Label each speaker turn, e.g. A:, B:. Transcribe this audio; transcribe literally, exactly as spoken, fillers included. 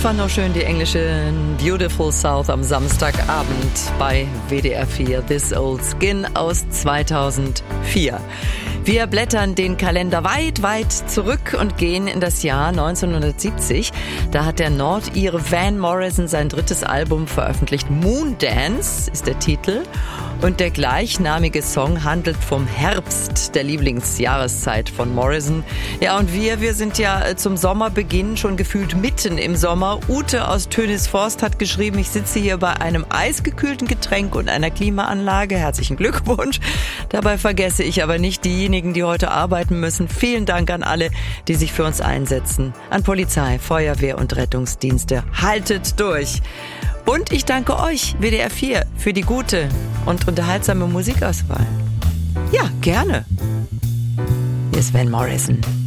A: war nur schön die englische Beautiful South am Samstagabend bei W D R vier. This Old Skin aus zweitausendvier. Wir blättern den Kalender weit, weit zurück und gehen in das Jahr neunzehnhundertsiebzig. Da hat der Nordire Van Morrison sein drittes Album veröffentlicht. Moondance ist der Titel. Und der gleichnamige Song handelt vom Herbst, der Lieblingsjahreszeit von Morrison. Ja, und wir, wir sind ja zum Sommerbeginn schon gefühlt mitten im Sommer. Ute aus Tönisforst hat geschrieben, ich sitze hier bei einem eisgekühlten Getränk und einer Klimaanlage. Herzlichen Glückwunsch. Dabei vergesse ich aber nicht diejenigen, die heute arbeiten müssen. Vielen Dank an alle, die sich für uns einsetzen. An Polizei, Feuerwehr und Rettungsdienste. Haltet durch. Und ich danke euch, W D R vier, für die gute und unterhaltsame Musikauswahl. Ja, gerne. Hier ist Van Morrison.